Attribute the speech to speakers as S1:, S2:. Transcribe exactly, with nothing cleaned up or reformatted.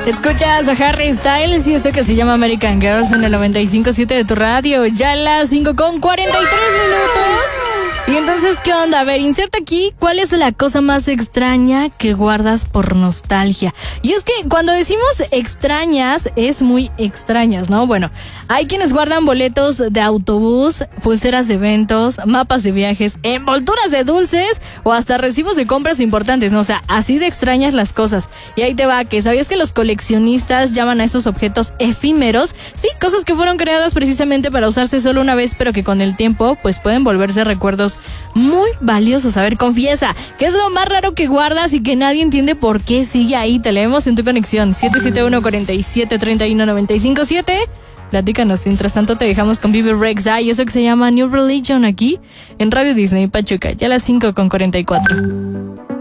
S1: Escuchas a Harry Styles y esto que se llama American Girls en el noventa y cinco punto siete de tu radio. Ya a las cinco con cuarenta y tres minutos. Y entonces, ¿qué onda? A ver, inserta aquí cuál es la cosa más extraña que guardas por nostalgia. Y es que cuando decimos extrañas, es muy extrañas, ¿no? Bueno, hay quienes guardan boletos de autobús, pulseras de eventos, mapas de viajes, envolturas de dulces o hasta recibos de compras importantes, ¿no? O sea, así de extrañas las cosas. Y ahí te va, que ¿sabías que los coleccionistas llaman a estos objetos efímeros? Sí, cosas que fueron creadas precisamente para usarse solo una vez, pero que con el tiempo, pues pueden volverse recuerdos muy valiosos. A ver, confiesa, ¿qué es lo más raro que guardas y que nadie entiende por qué sigue ahí? Te leemos en tu conexión siete siete uno, cuatro siete, tres uno, nueve cinco siete. Platícanos. Mientras tanto te dejamos con Vivi Rexha y eso que se llama New Religion aquí en Radio Disney Pachuca, ya a las cinco con cuarenta y cuatro.